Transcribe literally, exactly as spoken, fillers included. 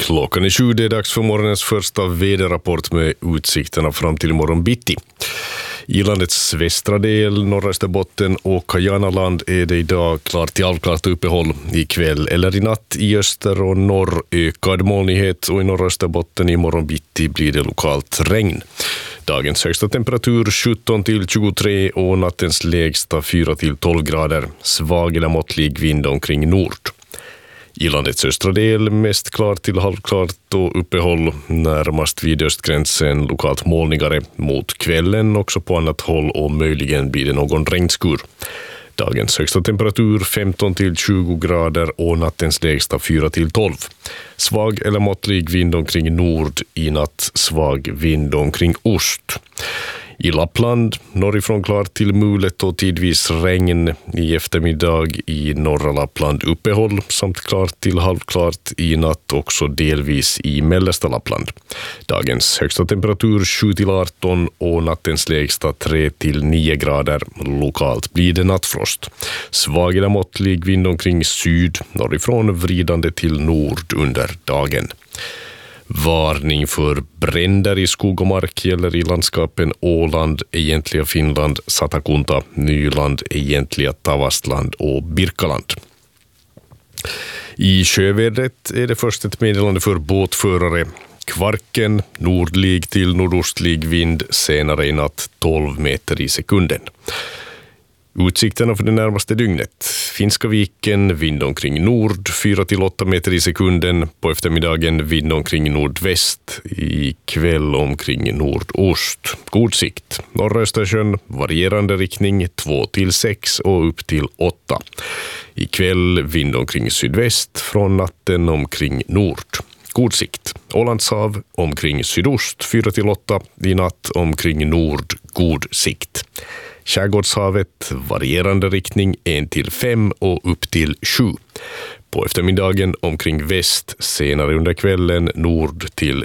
Klockan är sju, det är dags för morgonens första väderrapport med utsikterna fram till imorgon bitti. I landets västra del, norra Österbotten och Kajanaland är det idag klart till halvklart uppehåll. I kväll eller i natt i öster och norr ökad molnighet och i norra Österbotten imorgon bitti blir det lokalt regn. Dagens högsta temperatur sjutton till tjugotre och nattens lägsta fyra till tolv grader. Svag eller måttlig vind omkring nord. I landets östra del mest klart till halvklart och uppehåll närmast vid östgränsen lokalt molnigare mot kvällen också på annat håll och möjligen blir det någon regnskur. Dagens högsta temperatur femton till tjugo grader och nattens lägsta fyra till tolv. Svag eller måttlig vind omkring nord, i natt svag vind omkring ost. I Lappland, norrifrån klart till mulet och tidvis regn i eftermiddag. I norra Lappland uppehåll samt klart till halvklart i natt också delvis i mellersta Lappland. Dagens högsta temperatur sju till arton och nattens lägsta tre till nio grader. Lokalt blir det nattfrost. Svag eller måttlig vind omkring syd, norrifrån vridande till nord under dagen. Varning för bränder i skog och mark gäller i landskapen Åland, egentliga Finland, Satakunta, Nyland, egentliga Tavastland och Birkaland. I sjövädret är det först ett meddelande för båtförare. Kvarken, nordlig till nordostlig vind, senare i natt tolv meter i sekunden. Utsikterna för det närmaste dygnet. Finska viken, vind omkring nord, fyra till åtta meter i sekunden. På eftermiddagen vind omkring nordväst, i kväll omkring nordost. God sikt. Norra Östersjön, varierande riktning, två till sex och upp till åtta. I kväll vind omkring sydväst, från natten omkring nord. God sikt. Ålandshav omkring sydost, fyra till åtta. I natt omkring nord, god sikt. Skärgårdshavet, varierande riktning, en till fem och upp till sju. På eftermiddagen omkring väst, senare under kvällen nord till